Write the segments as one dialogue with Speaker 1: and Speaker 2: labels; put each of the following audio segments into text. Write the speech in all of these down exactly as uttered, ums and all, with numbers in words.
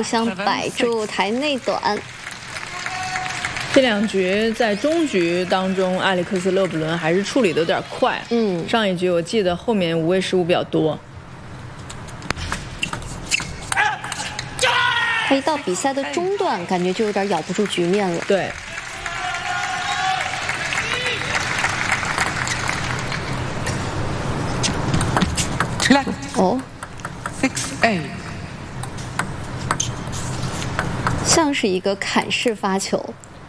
Speaker 1: 互相摆住台内短。
Speaker 2: 这两局在中局当中，埃里克斯·勒布伦还是处理的有点快。
Speaker 1: 嗯，
Speaker 2: 上一局我记得后面无谓失误比较多。
Speaker 1: 他一到比赛的中段，感觉就有点咬不住局面了。
Speaker 2: 对。
Speaker 1: 哦。像是一个砍式发球，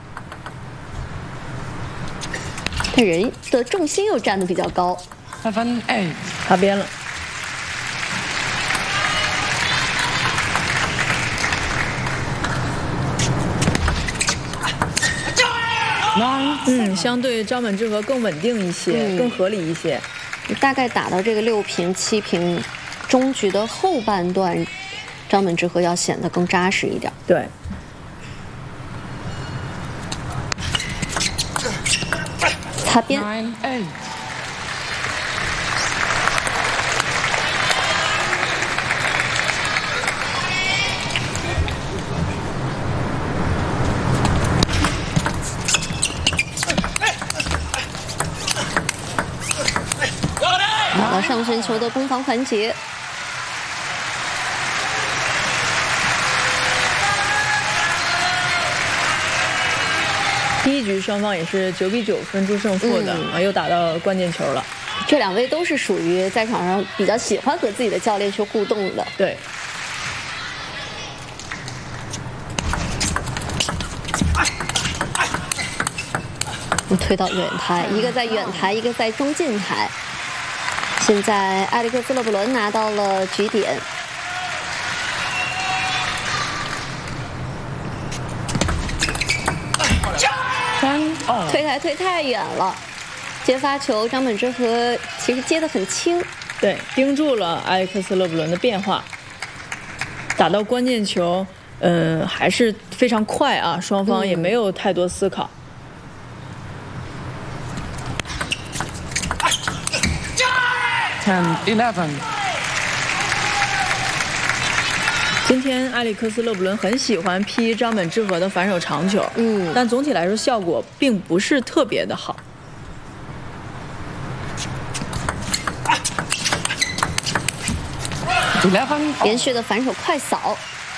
Speaker 1: 但人的重心又站得比较高。
Speaker 2: 擦边了。嗯，相对张本智和更稳定一些，嗯、更合理一些。
Speaker 1: 大概打到这个六平七平，中局的后半段，张本智和要显得更扎实一点。
Speaker 2: 对。
Speaker 1: 擦边。打到上旋球的攻防环节。
Speaker 2: 第一局双方也是九比九分出胜负的、嗯、啊，又打到关键球了。
Speaker 1: 这两位都是属于在场上比较喜欢和自己的教练去互动的。
Speaker 2: 对。
Speaker 1: 推到远台，一个在远台，一个在中近台。现在埃里克斯·勒布伦拿到了局点。推台推太远了，接发球张本智和其实接得很轻，
Speaker 2: 对，盯住了埃里克斯·勒布伦的变化，打到关键球，嗯、呃，还是非常快啊，双方也没有太多思考。
Speaker 3: ten eleven。
Speaker 2: 今天埃里克斯·勒布伦很喜欢劈张本智和的反手长球，嗯，但总体来说效果并不是特别的好。
Speaker 1: 连续的反手快扫。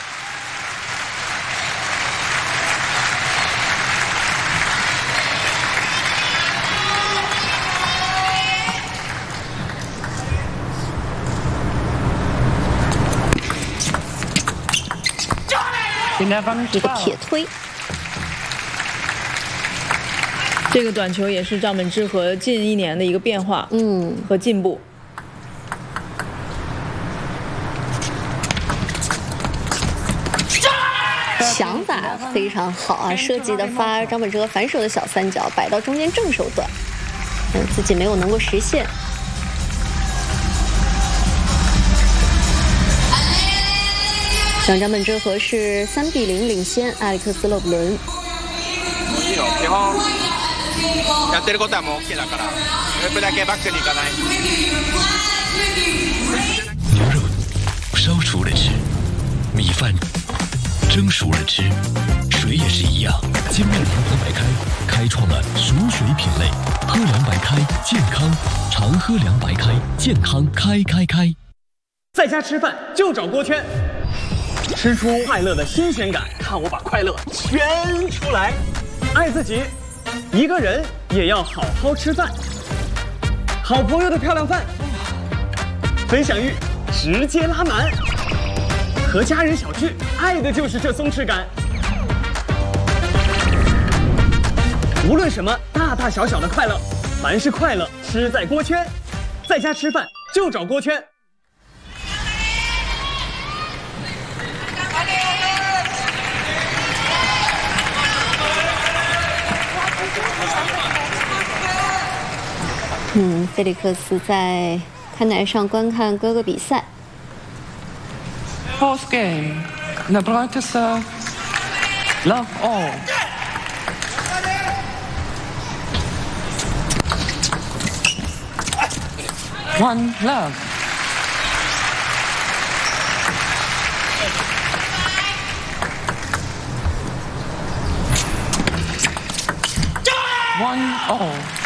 Speaker 1: 一个铁推，
Speaker 2: 这个短球也是张本智和近一年的一个变化，嗯，和进步。
Speaker 1: 想法非常好啊，设计的发张本智和反手的小三角摆到中间正手段，嗯，自己没有能够实现。让张本智和是三比零领先埃里克斯·勒布伦。
Speaker 4: 牛肉烧熟了吃，米饭蒸熟了吃，水也是一样。精酿良黄白开开创了熟水品类，喝凉白开健康，常喝凉白开健康开开开。
Speaker 5: 在家吃饭就找锅圈。吃出快乐的新鲜感，看我把快乐圈出来。爱自己，一个人也要好好吃饭。好朋友的漂亮饭，分享欲直接拉满。和家人小聚，爱的就是这松弛感。无论什么大大小小的快乐，凡是快乐吃在锅圈。在家吃饭就找锅圈。
Speaker 1: 嗯，菲利克斯在看台上观看哥哥比赛。
Speaker 3: Fourth game, the brightest serve, love all. One love. One all.